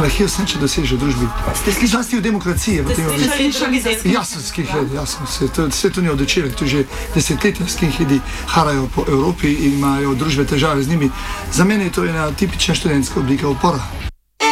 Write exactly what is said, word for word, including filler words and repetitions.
anarhijo se neče doseže v družbi. Ste slišali? Zlasti v demokraciji. Ste slišali drugi desni? Jasno, skinheadi, jasno. Se to, se to ni od včeraj, to že desetletja skinheadi harajo po Evropi in imajo družbe težave z njimi. Za mene je to ena tipična študentska oblika upora.